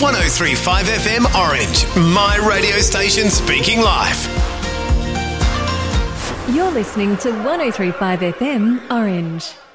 103.5 FM Orange, my radio station speaking live. You're listening to 103.5 FM Orange.